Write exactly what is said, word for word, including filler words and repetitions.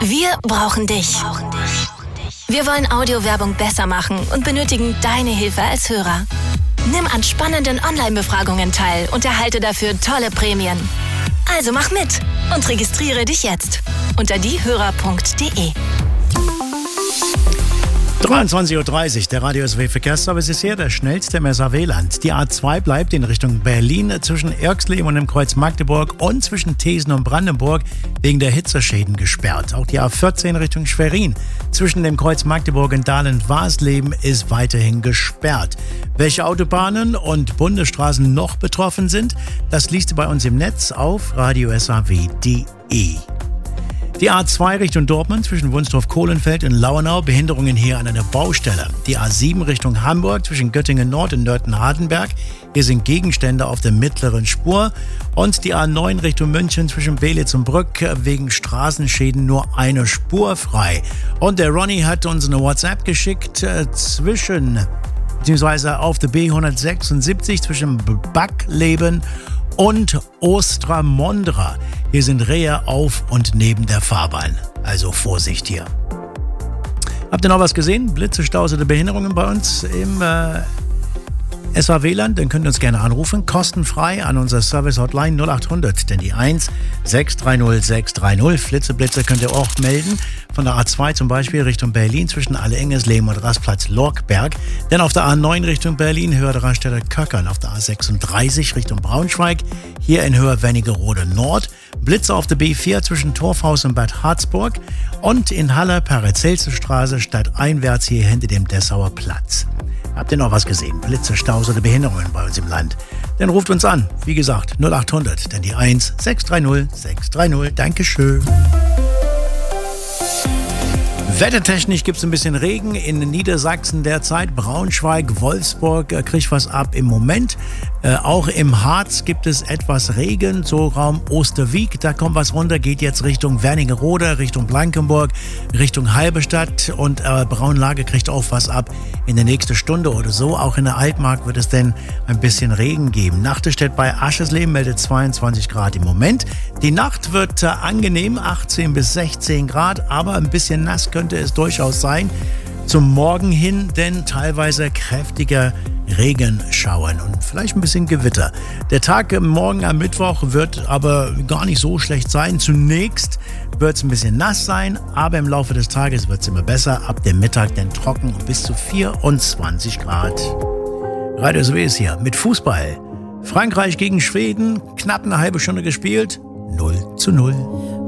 Wir brauchen dich. Wir wollen Audiowerbung besser machen und benötigen deine Hilfe als Hörer. Nimm an spannenden Online-Befragungen teil und erhalte dafür tolle Prämien. Also mach mit und registriere dich jetzt unter diehörer punkt de. dreiundzwanzig Uhr dreißig, der Radio S W Verkehrsservice ist hier, der schnellste im S A W-Land. Die A zwei bleibt in Richtung Berlin zwischen Irxleben und dem Kreuz Magdeburg und zwischen Thesen und Brandenburg wegen der Hitzeschäden gesperrt. Auch die A vierzehn Richtung Schwerin zwischen dem Kreuz Magdeburg und Dahlem-Warsleben ist weiterhin gesperrt. Welche Autobahnen und Bundesstraßen noch betroffen sind, das liest du bei uns im Netz auf radio s a w punkt de. Die A zwei Richtung Dortmund zwischen Wunstorf-Kohlenfeld und Lauenau, Behinderungen hier an einer Baustelle. Die A sieben Richtung Hamburg zwischen Göttingen Nord und Nörten-Hardenberg. Hier sind Gegenstände auf der mittleren Spur. Und die A neun Richtung München zwischen Belitz und Brück wegen Straßenschäden nur eine Spur frei. Und der Ronny hat uns eine WhatsApp geschickt äh, zwischen, beziehungsweise auf der B hundertsechsundsiebzig zwischen Backleben und Ostramondra. Hier sind Rehe auf und neben der Fahrbahn. Also Vorsicht hier. Habt ihr noch was gesehen? Blitze, Staus oder Behinderungen bei uns im äh, S A W-Land? Dann könnt ihr uns gerne anrufen. Kostenfrei an unserer Service-Hotline null acht hundert. Denn die eins sechs drei null sechs drei null. Flitzeblitze könnt ihr auch melden. Von der A zwei zum Beispiel Richtung Berlin zwischen Alle-Engesleben und Rastplatz Lorkberg. Dann auf der A neun Richtung Berlin, Höhe der Raststätte Köckern. Auf der A sechsunddreißig Richtung Braunschweig. Hier in Höhe Wernigerode Nord. Blitze auf der B vier zwischen Torfhaus und Bad Harzburg. Und in Halle Paracelsusstraße stadteinwärts hier hinter dem Dessauer Platz. Habt ihr noch was gesehen? Blitze, Staus oder Behinderungen bei uns im Land? Dann ruft uns an. Wie gesagt, null acht hundert. Dann die eins sechs drei null sechs drei null. Dankeschön. Wettertechnisch gibt es ein bisschen Regen in Niedersachsen derzeit. Braunschweig, Wolfsburg äh, kriegt was ab im Moment. Äh, auch im Harz gibt es etwas Regen, so Raum Osterwieck. Da kommt was runter, geht jetzt Richtung Wernigerode, Richtung Blankenburg, Richtung Halberstadt. Und äh, Braunlage kriegt auch was ab in der nächsten Stunde oder so. Auch in der Altmark wird es denn ein bisschen Regen geben. Nachterstedt bei Aschersleben meldet zweiundzwanzig Grad im Moment. Die Nacht wird äh, angenehm, achtzehn bis sechzehn Grad, aber ein bisschen nass könnte es durchaus sein. Zum Morgen hin, denn teilweise kräftiger Regenschauern und vielleicht ein bisschen Gewitter. Der Tag morgen am Mittwoch wird aber gar nicht so schlecht sein. Zunächst wird es ein bisschen nass sein, aber im Laufe des Tages wird es immer besser. Ab dem Mittag dann trocken und bis zu vierundzwanzig Grad. Radio S W ist hier mit Fußball. Frankreich gegen Schweden, knapp eine halbe Stunde gespielt, null zu null.